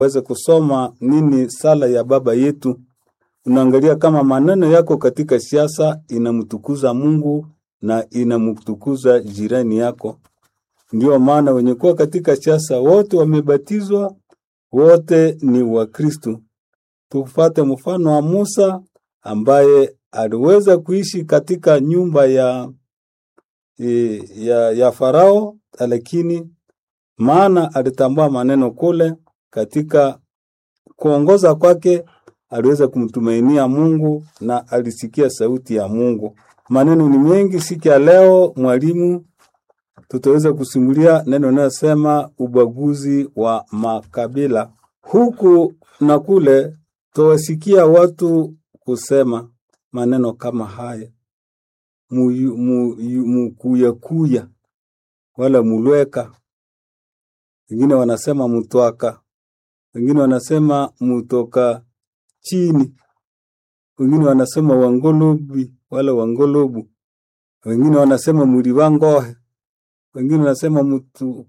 Weze kusoma nini sala ya Baba Yetu. Unaangalia kama maneno yako katika siasa inamtukuza Mungu na inamtukuza jirani yako. Ndio maana wenye kuwa katika siasa wote wamebatizwa, wote ni wa Kristo. Tufuate mfano wa Musa ambaye aliweza kuishi katika nyumba ya Farao, lakini maana alitambua maneno kule, katika kuongoza kwake aliweza kumtumainia Mungu na alisikia sauti ya Mungu. Maneno ni mengi siku ya leo mwalimu, tutaweza kusimulia neno linalosema ubaguzi wa makabila. Huku na kule tuwasikia watu kusema maneno kama haya. Mukuya wala mulweka. Wengine wanasema mutwaka. Wengine wanasema mutoka chini. Wengine wanasema wangolobi wala wangolobu. Wengine wanasema muriwangohe. Wengine wanasema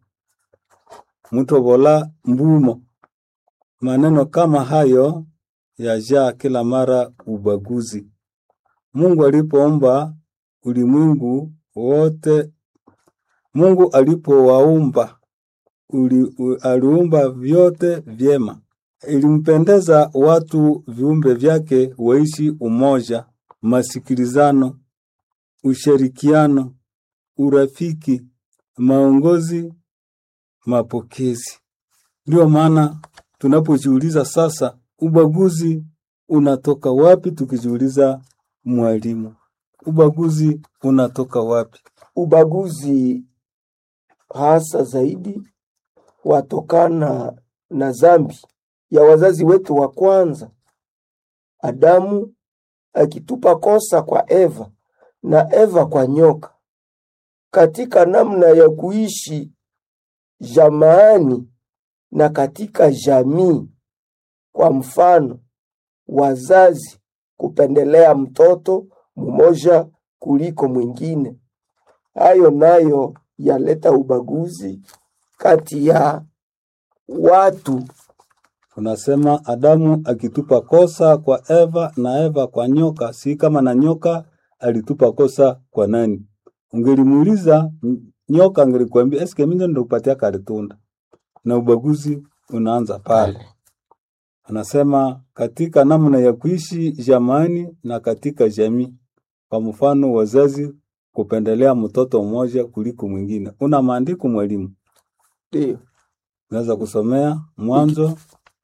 mutobola mbumo. Maneno kama hayo yajaa kila mara ubaguzi. Mungu alipoomba ulimwengu wote, Mungu alipowaumba aliumba vyote vyema. Ilimpendeza watu viumbe vyake waishi umoja, masikilizano, ushirikiano, urafiki, maongozi, mapokezi. Ndio maana tunapojiuliza sasa ubaguzi unatoka wapi, tukijiuliza mwalimu, ubaguzi unatoka wapi? Ubaguzi hasa zaidi watokana na dhambi ya wazazi wetu wa kwanza, Adamu akitupa kosa kwa Eva na Eva kwa nyoka. Katika namna ya kuishi jamaani na katika jamii, kwa mfano wazazi kupendelea mtoto mmoja kuliko mwingine, hayo nayo yaleta ubaguzi kati ya watu. Tunasema Adamu akitupa kosa kwa Eva na Eva kwa nyoka, si kama na nyoka alitupa kosa kwa nani. Ungelimuuliza nyoka angelikwambia eske mimi ndo kupatia karitunda. Na ubaguzi unaanza pale. Anasema katika namna ya kuishi jamani na katika jamii, kwa mfano wazazi kupendelea mtoto mmoja kuliko mwingine. Una maandiko mwalimu? Ndio. Naweza kusomea Mwanzo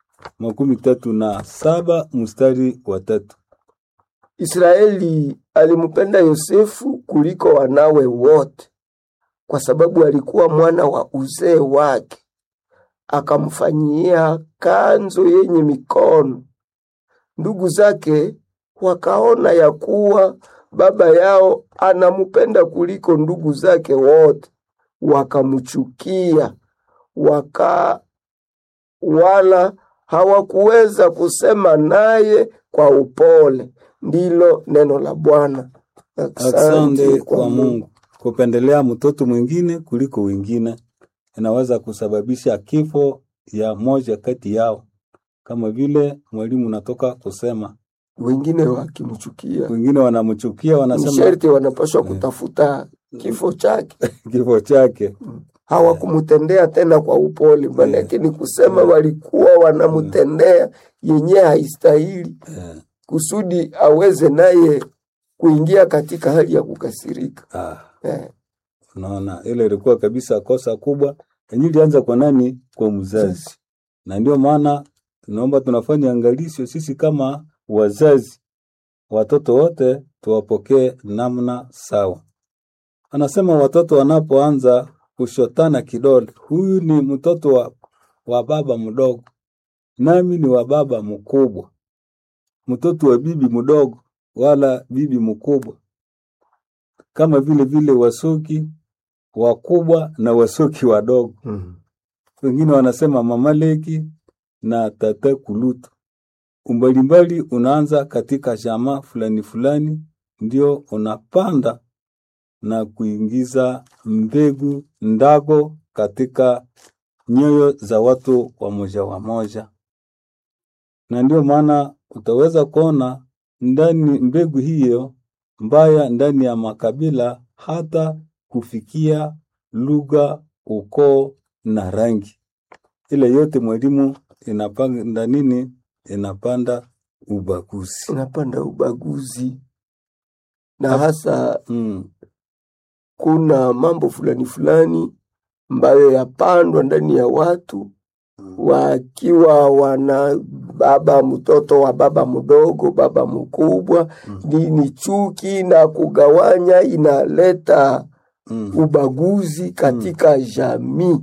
37 mstari wa 3. Israeli alimpenda Yosefu kuliko wanawe wote, kwa sababu alikuwa mwana wa uzee wake. Akamfanyia kanzo yenye mikono. Ndugu zake wakaona ya kuwa baba yao anamupenda kuliko ndugu zake wote, wakamchukia, wala hawakuweza kusema naye kwa upole. Ndilo neno la Bwana. Asante kwa Mungu. Kupendelea mtoto mwingine kuliko wengine inaweza kusababisha kifo ya moja kati yao, kama vile mwalimu natoka kusema. Wengine wakimchukia, wengine wanamchukia, wanasema sharti wanapaswa kutafuta kifo chake. Kifo chake. Hawakumtendea tena kwa upole, maana ni kusema walikuwa wanamtendea yenye haistahili, kusudi aweze naye kuingia katika hali ya kukasirika. Unaona, ile ilikuwa kabisa kosa kubwa. Ilianza kwa nani? Kwa mzazi. Na ndio maana tunaomba tunafanya angalisho sisi kama wazazi, watoto wote tuwapokee namna sawa. Anasema watoto wanapoanza kushotana kidole, huyu ni mtoto wa baba mdogo, nami ni wa baba mkubwa. Mtoto wa bibi mdogo wala bibi mkubwa. Kama vile wasoki wakubwa na wasoki wadogo. Wengine wanasema mama leki na tata kulutu. Umbalimbali unaanza katika jamaa fulani fulani, ndio unapanda na kuingiza mbegu ndago katika nyoyo za watu wa moja. Na ndio maana utaweza kuona ndani mbegu hiyo mbaya ndani ya makabila hata kufikia lugha, ukoo na rangi. Ile yote mwalimu inapanda nini? Inapanda ubaguzi. Inapanda ubaguzi. Na hasa kuna mambo fulani fulani ambayo yapandwa ndani ya watu wakiwa wana baba mtoto wa baba mdogo, baba mkubwa, ni chuki na kugawanya, inaleta ubaguzi katika jamii.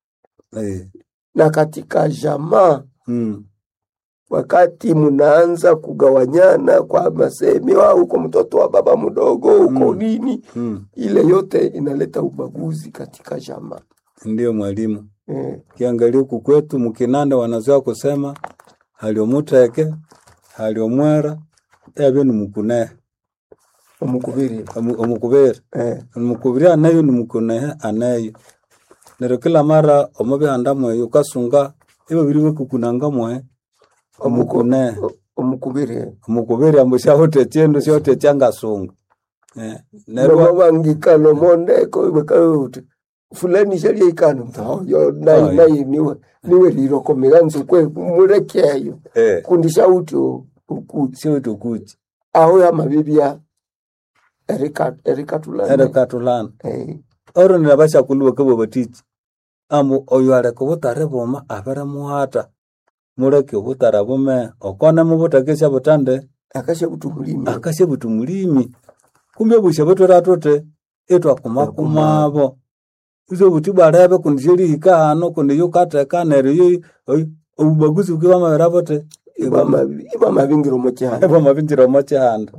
Na katika jamaa wakati mnaanza kugawanyana kwa masemi, uko mtoto wa baba mdogo, uko nini, ile yote inaleta ubaguzi katika jamaa. Ndio mwalimu. Kiangalia huku kwetu Mkinanda wanazoea kusema haliomuteke, haliomwera, ebe ni mukune. Omukubiri. Omukubiri anayo ni mukune anayo. Nero kila mara omobe andamwe yukasunga ibo biriwe kukunanga mwe omukune. Omukubiri ambusha hote chendo shote changa sungu. Nero bangikano mondeko bakayote. Fulani shali ikano yo nai niwe liroko miganzo kwe murekeyo kundisha uto ukuti aho ya mabibia erika tulana oro nirabasha kulwa kabo batichi amu oyare ko butare boma abara muhata mureke butara bome okona mu butakesha butande akashe butumulimi kumbe busha butoratote etwa kumakumabo uzo butiba rabe kundishiri hikano kundi yukata kanere yo ubaguzi ukiwa marabote iba mabingiro mochahanda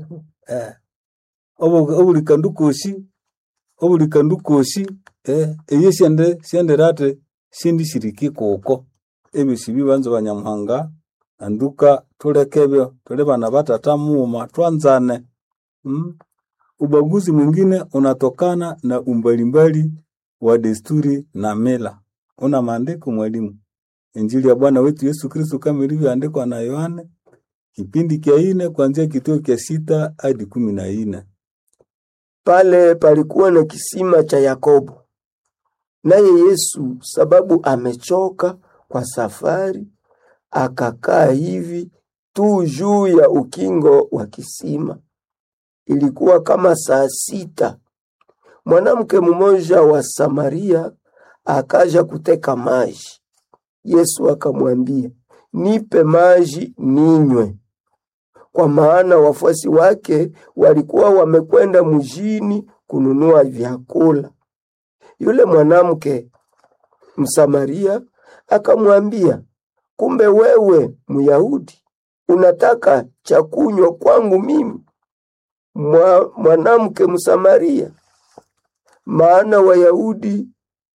obulikandukoshi eye siende rate sindi shiriki koko ebisibi banzo banyamuhanga anduka tulekebyo tule bana batata muuma twanzane. Ubaguzi mwingine unatokana na umbalimbali wa desturi na mila. Una maandiko mwalimu? Injili ya Bwana wetu Yesu Kristo kama ilivyoandikwa na Yohane kipindi cha 4 kuanzia kituo cha 6 hadi 14. Pale palikuwa na kisima cha Yakobo. Naye Yesu sababu amechoka kwa safari akakaa hivi tu juu ya ukingo wa kisima. Ilikuwa kama saa 6. Mwanamke mmoja wa Samaria akaja kuteka maji. Yesu akamwambia, nipe maji ninywe. Kwa maana wafuasi wake walikuwa wamekwenda mjini kununua vyakula. Yule mwanamke Msamaria akamwambia, kumbe wewe Myahudi unataka cha kunywa kwangu mimi, mwanamke Msamaria? Maana Wayahudi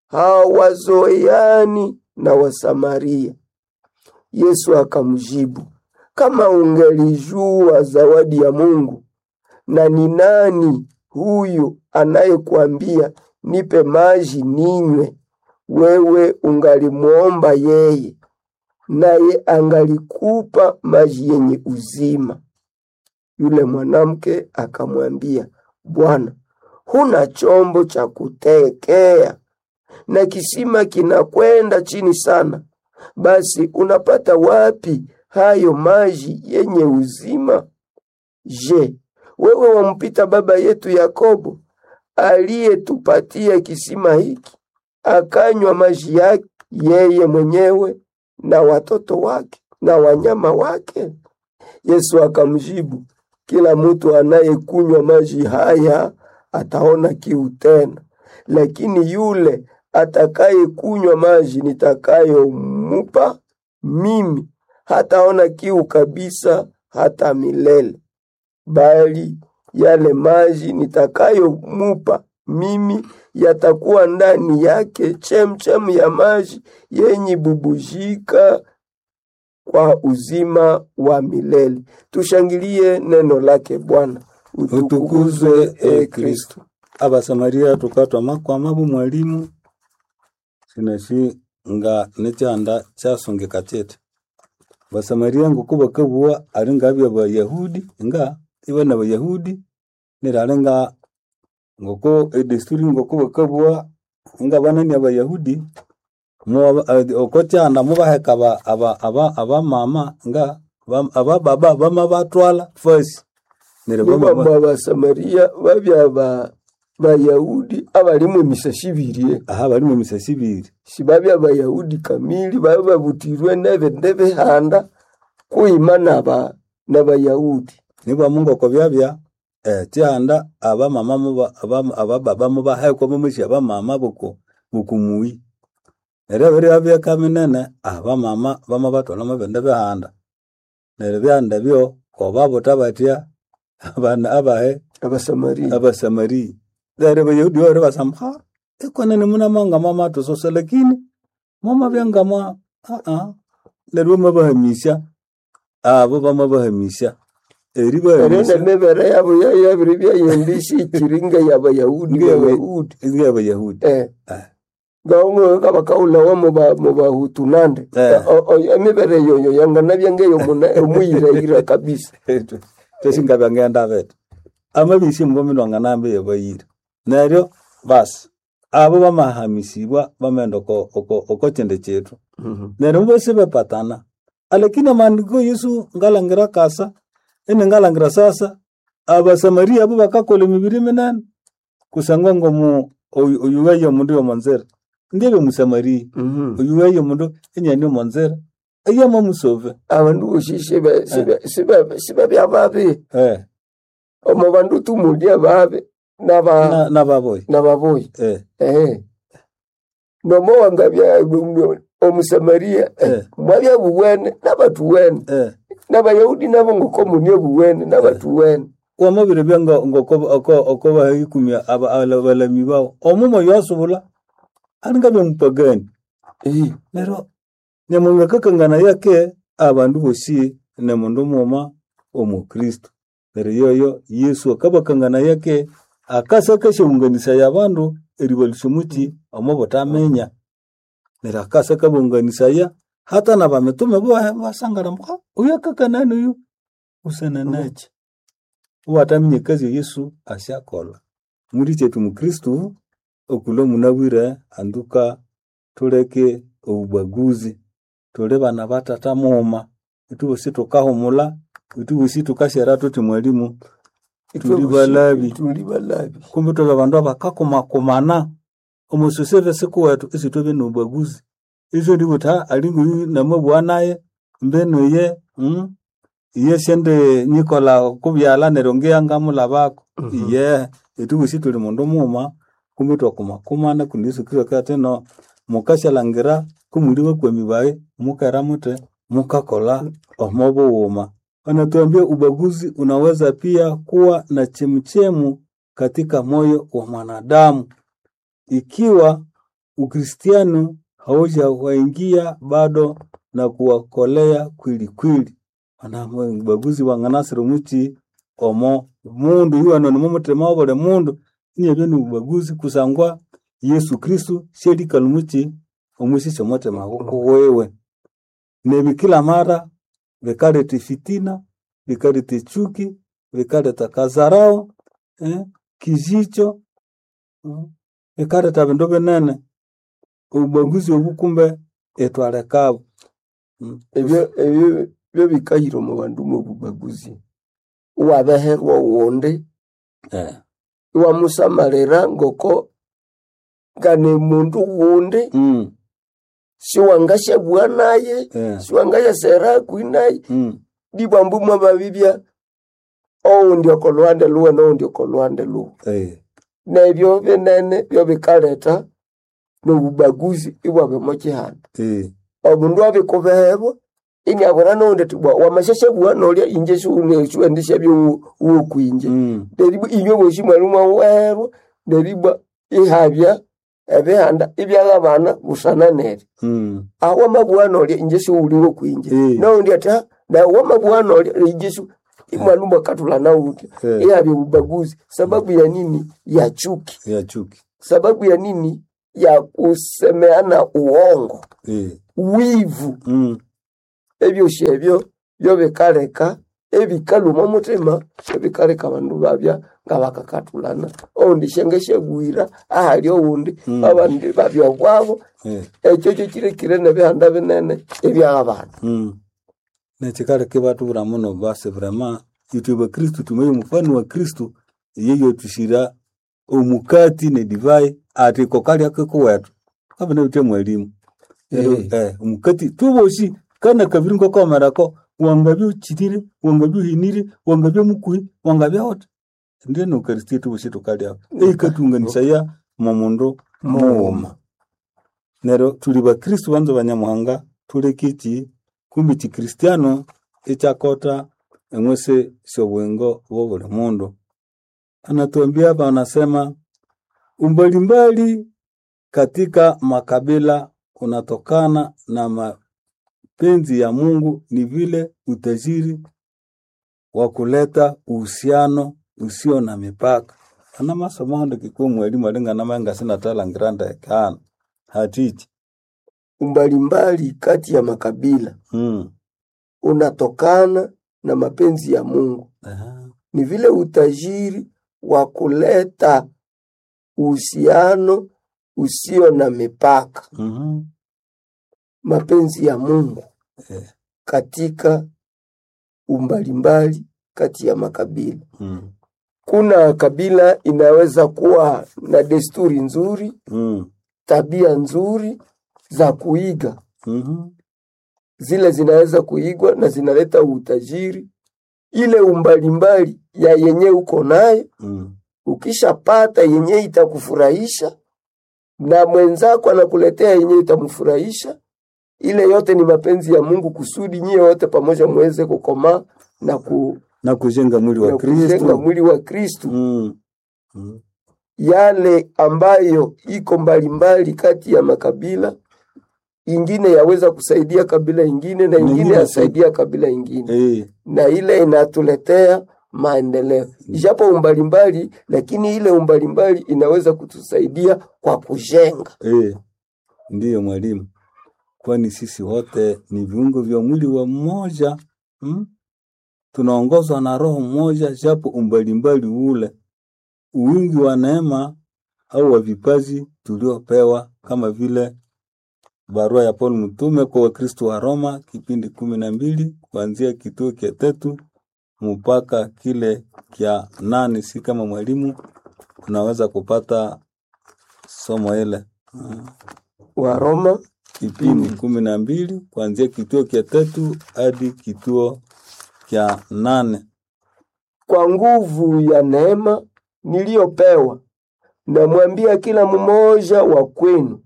hawazoeani na Wasamaria. Yesu akamjibu, kama ungelijua zawadi ya Mungu na ni nani huyu anayekuambia nipe maji ninywe, wewe ungalimuomba yeye, naye angalikupa maji yenye uzima. Yule mwanamke akamwambia, Bwana, huna chombo cha kutekea na kisima kinakwenda chini sana. Basi unapata wapi hayo maji yenye uzima? Je, wewe wampita baba yetu Yakobo aliyetupatia kisima hiki, akanywa maji yake yeye mwenyewe na watoto wake na wanyama wake? Yesu akamjibu, kila mtu anayekunywa maji haya ataona kiu tena, lakini yule atakaye kunywa maji nitakayomupa mimi hataona kiu kabisa hata milele, bali yale maji nitakayomupa mimi yatakuwa ndani yake chemchem ya maji yenye bubujika kwa uzima wa milele. Tushangilie neno lake Bwana. Utukuzwe Kristo. Abasamaria tukatwa makwa mabu mwalimu sinashi nga nechanda chasonge katete. Basamaria ngoko bakabua aringa bya Bayahudi nga ibana Bayahudi nirarenga ngoko desturi ngoko bakabua nga banani Abayahudi mo okotyana mubaheka aba mama nga aba baba bama batwala first niba Basamaria babya Bayahudi abalimu emisashibiri balimu emisashibiri sibabya Abayahudi kamili baba butirwe ndebe handa kuimana n'Abayahudi niba Mungu ko byabya tyanda aba mama aba baba mubaheka mumushi aba mama bukumuyi Erebere abya kaminene aba mama bama batwala mabende behanda nerebyanda byo obabo tabatya abana abahe abasamari dere Bayahudi ore basamha ekonene muna manga mama to sosa lakini mama byanga mwa nerwo mabahamisha abo bama bahamisha eriba mebere yabo yabiribya yendisi kiringa y'Abayahudi gawo kabakaula wa mubahutu nande emibere yoyo yangana byangeyo omuyira kabisa tesinga byangenda vet amabisi mbomino nganambe yabayira neryo bas abo bamahamisibwa bamendo ko tende chetu neryo bose bepatana alakini mandiko Yesu ngalangira kasa ngalangira sasa Abasamaria abo bakakole mibiri minene kusangwa ngomu oyuwayo mundu yo monzera ndebe Musamari oyuwayo mundu enyani monzera ayama musove abantu ushishe siba byababe omo bandu tumudia babe nababoy nomo wangabya Omusamaria mwabya buwene nabatu wene n'Abayahudi nabo ngoko munye buwene nabatu wene wamabire byanga ngoko bahikumya abalami bawo omumo yasubula aninga bempagani nero nyamunga kakangana yake abandu bosi ne mundu moma omukristo nero yoyo Yesu akabakangana yake akasa kashunganisa yabandu eribalishumuti omobotamenya nero akasa kabunganisa ya hata na bametume basangara mwa uyakakanani uyu usananaje watamenye kazi Yesu ashakola muri chetu mukristo okulo munabwire anduka tuleke obubaguzi tole bana batata moma itubose tukahumula itubose tukashera tuti mwalimu tuli balabi kumbe toba bandu abakakomakomana omusoseve siku wetu isitobe nobubaguzi izo ndibuta alingu namabwanaye mbeno ye sende Nikola kubyala neronge ngamula bako itubose tuli mundu muma kumbe twakomakomana kundiso kizakate no mukashalangira kumuliwe kwemibaye mukara mute mukakola omobo woma. Anatuambia ubaguzi unaweza pia kuwa na chemchemu katika moyo wa mwanadamu ikiwa Ukristiano haujawaingia bado na kuwakolea kwili. Anamwe ubaguzi wanganasiro muti omo mundu yuano ni mumutema obole mundu niye ni ubaguzi kusangwa Yesu Kristo shedi kalumuti omusisi mutema wewe nebikila mara bekalete fitina bekalete chuki bekalete kazarao kijicho bekalete bintu binene ubaguzi obukumbe etwale kabo ebyo bikahiro mu bandu mu bubaguzi wabeherwa wonde wa musamarera ngoko gane mundu wonde siwangasha bwanaye siwangasha sera kuinaye dibambu mwababibya ndio kolwande luwe no ndio kolwande luwe nebyo benene byo bikaleta no bubaguzi ibwabe mochihana obundu abikobehebo ini abona no ndetibwa wamasheshe bwana olya injesu unechu endisha byo ukwinje nderibu inyo boshimwa lumwa wero nderibu ihabya ebehanda ibyala bana busananere aho mabwana olya injesu uliwo kwinje no ndeta na wamabwana olya injesu imwanumba katula na uti ihabya bubaguzi sababu ya nini ya chuki sababu ya nini ya kusemeana uongo wivu ebyosi ebyo byo bikaleka ebikaluma omutima ebikaleka abandu babya nga bakakatulana oundi shengeshe gwira ahali oundi abandi babyo bwabo ekyo kyo kirekire nebihanda binene eby'abantu nekikaleke batubura muno base vraiment itwe Kristo tumeyo mfano wa Kristo yeyo tushira omukati ne divai ati kokali akeko wetu abana bite mwalimu omukati tuboshi kana kaviringo kwa marako wangabyo chitire wangabyo hinire wangabyo mukuhi wangabyo hot ndiye no Kristo tuboshi tukali hapo katunganisha ya mamundo muoma nero tuli ba Kristo banzo banyamuhanga tulekiti kumbi ti Kristiano echakota emwese shobwengo wo buli mundu anatuambia hapa anasema umbalimbali katika makabila kunatokana na mapenzi ya Mungu ni vile utajiri wa kuleta uhusiano usio na mipaka. Ana masomo ndo kikuwa mwalimu alinga na manga sina tala ngiranda kana hatiti umbalimbali kati ya makabila unatokana na mapenzi ya Mungu. Ni vile utajiri wa kuleta uhusiano usio na mipaka. Mapenzi ya Mungu katika umbalimbali kati ya makabila. Kuna kabila inaweza kuwa na desturi nzuri, tabia nzuri za kuiga. Zile zinaweza kuigwa na zinaleta utajiri. Ile umbalimbali ya yenye uko nayo ukishapata yenye itakufurahisha na mwenzako anakuletea yenye itamfurahisha, ile yote ni mapenzi ya Mungu kusudi nyie wote pamoja muweze kukomaa na kujenga mwili wa Kristo. Kujenga mwili wa Kristo. Yale ambayo iko mbalimbali kati ya makabila, ingine yaweza kusaidia kabila ingine na ingine yasaidia kabila ingine. Na ile inatuletea maendeleo. Ijapo umbalimbali, lakini ile umbalimbali inaweza kutusaidia kwa kujenga. Ndiyo mwalimu. Kwani sisi wote ni viungo vya mwili wa mmoja. Tunaongozwa na roho mmoja, japo umbalimbali ule. Uwingi wa neema au wa vipaji tuliopewa kama vile barua ya Paul mtume kwa Wakristo wa Roma kipindi 12 kuanzia kituo cha 3 mpaka kile kia 8. Si kama mwalimu unaweza kupata somo ile wa Roma kipindi 12 kuanzia kituo cha 3 hadi kituo cha 8. Kwa nguvu ya neema niliyopewa namwambia kila mmoja wa kwenu,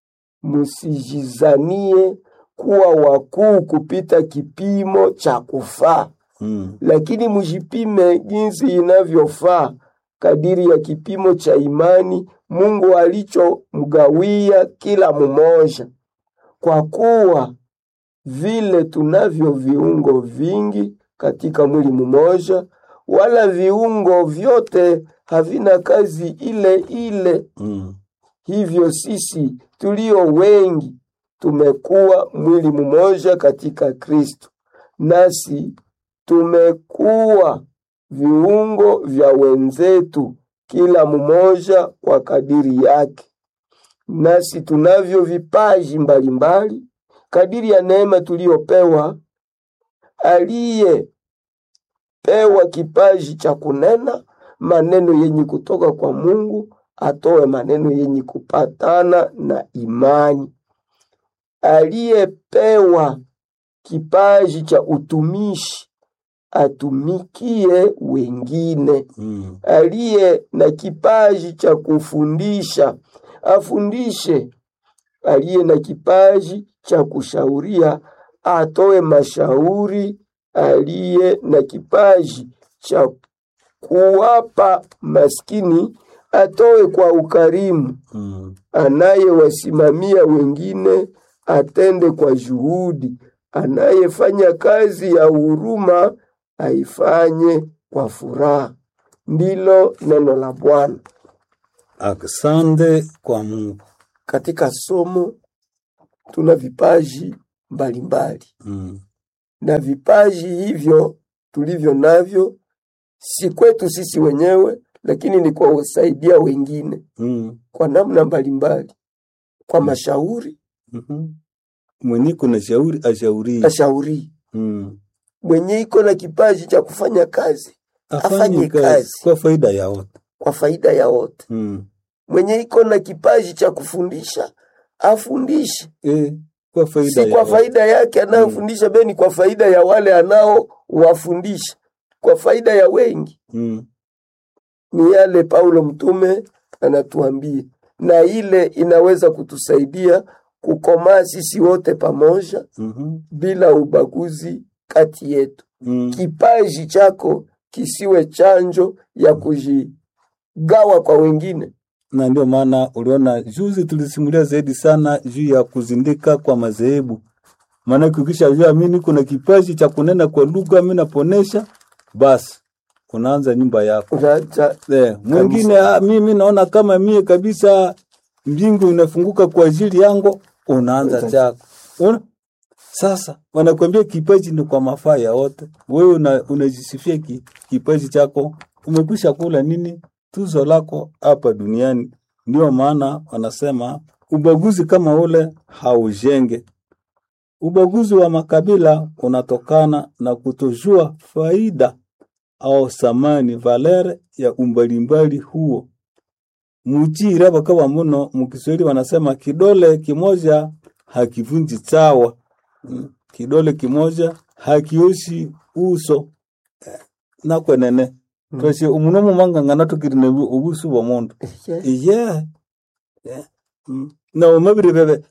msijizanie kuwa wakuu kupita kipimo cha kufaa. Lakini mjipime jinsi inavyofaa kadiri ya kipimo cha imani Mungu alichomgawia kila mmoja. Kwa kuwa vile tunavyo viungo vingi katika mwili mmoja, wala viungo vyote havina kazi ile ile. Hivyo sisi tulio wengi tumekuwa mwili mmoja katika Kristo, nasi tumekuwa viungo vya wenzetu kila mmoja kwa kadiri yake. Nasi tunavyo vipaji mbalimbali kadiri ya neema tuliopewa. Aliyepewa kipaji cha kunena maneno yenye kutoka kwa Mungu atoe maneno yenye kupatana na imani. Aliyepewa kipaji cha utumishi atumikie wengine. Aliye na kipaji cha kufundisha afundishe. Aliye na kipaji cha kushauria atoe mashauri. Aliye na kipaji cha kuwapa maskini atoe kwa ukarimu. Anayewasimamia wengine atende kwa juhudi. Anayefanya kazi ya huruma aifanye kwa furaha. Ndilo neno la Bwana. Asante kwa Mungu. Katika somo tuna vipaji mbalimbali. na vipaji hivyo tulivyo navyo si kwetu sisi wenyewe, lakini ni kwa kusaidia wengine kwa namna mbalimbali, kwa mashauri. Mwenye kuna shauri ashauri. Mwenye iko na kipaji cha kufanya kazi afanye kazi kwa faida ya wote, kwa faida ya wote. Mwenye iko na kipaji cha kufundisha afundishe kwa faida si kwa faida yake anayofundisha, bali kwa faida ya wale anao wafundisha, kwa faida ya wengi. Ni yale Paulo mtume anatuambia, na ile inaweza kutusaidia kukomaa sisi wote pamoja bila ubaguzi kati yetu. Kipaji chako kisiwe chanjo ya kujigawa kwa wengine. Na ndio maana uliona juzi tulisimulia zaidi sana juu ya kuzindika kwa madhehebu. Maana ukishajua mimi kuna kipaji cha kunena kwa lugha, mimi naponesha, basi unaanza nyumba yako. Mwingine mimi naona kama mie kabisa mbingu inafunguka kwa ajili yangu, unaanza chako. Sasa wanakuambia kipaji ni kwa mafaa ya wote. Wewe unajisifia kipaji chako, umekwisha kula nini tuzo lako hapa duniani. Ndio maana wanasema ubaguzi kama ule haujenge. Ubaguzi wa makabila unatokana na kutojua faida au samani valere ya umbalimbali huo. Mujira bakawa muno mukiswahili wanasema kidole kimoja hakivunji chawa. Kidole kimoja hakioshi uso na kwenene. Kasi umunomu mangangana tukirine ubusu wa mundu. Na umabiri bebe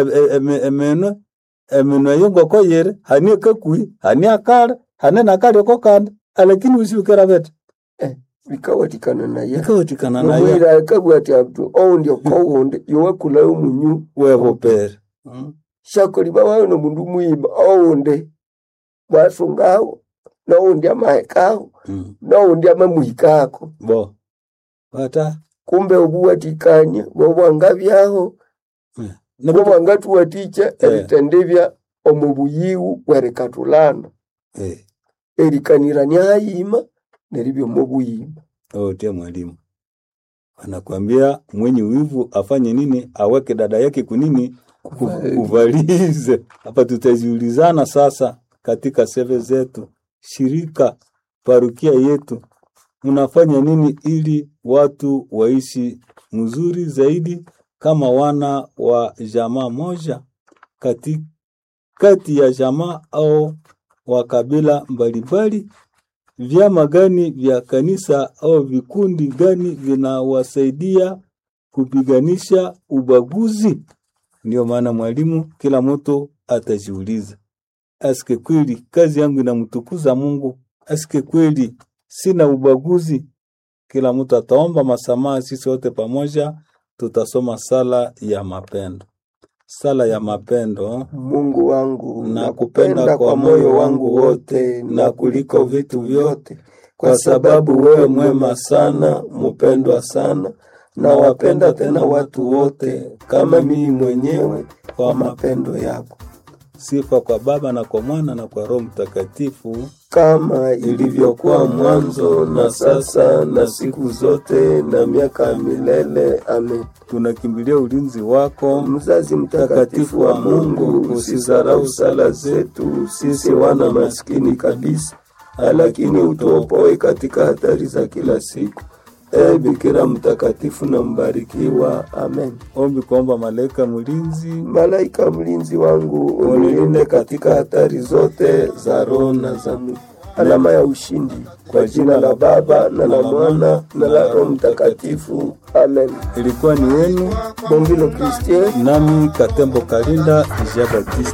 emeno yongo koyere hani kakui hani akara hani nakari kokanda alakini usibikara bete bikawatikana naye mwira kabwati abdu ndio kowonde yowakula umunyu webopere shakoli babayo no mundu muimba onde basungao na onde amaekao na onde amamuhikako bo bata kumbe obuwatikanye bobwangabyaho nabo ngatu waticha ebitendebya omubuyiwu werekatulana erikanirania hayima neribyo mubuyima. Tia mwalimu anakuambia mwenye wivu afanye nini, aweke dada yake kunini kuvalize. Hapa tutajiulizana sasa katika seve zetu, shirika, parukia yetu, mnafanya nini ili watu waishi mzuri zaidi kama wana wa jamaa moja, kati ya jamaa au wa kabila mbalimbali? Vyama gani vya kanisa au vikundi gani vinawasaidia kupiganisha ubaguzi? Ndio maana mwalimu, kila mtu atajiuliza, aske kweli kazi yangu inamtukuza Mungu? Aske kweli sina ubaguzi? Kila mtu ataomba masamaha. Sisi wote pamoja tutasoma sala ya mapendo. Sala ya mapendo. Mungu wangu, nakupenda kwa moyo wangu wote na kuliko vitu vyote, kwa sababu wewe mwema sana, mpendwa sana, na wapenda tena watu wote kama mimi mwenyewe kwa mapendo yako. Sifa kwa Baba na kwa Mwana na kwa Roho Mtakatifu, kama ilivyokuwa mwanzo na sasa na siku zote na miaka milele. Amen. Tunakimbilia ulinzi wako, mzazi mtakatifu wa Mungu. Usizarau sala zetu sisi wana maskini kabisa, lakini utuopoe katika hatari za kila siku. Bikira mtakatifu na mbarikiwa. Amen. Ombi kuomba malaika mlinzi. Malaika mlinzi wangu, unilinde katika hatari zote za roho na za mwili. Alama ya ushindi. Kwa jina la Baba na la Mwana na la Roho Mtakatifu. Amen. Ilikuwa ni wenu Bongilo Christian, nami Katembo Kalinda Jean Baptiste.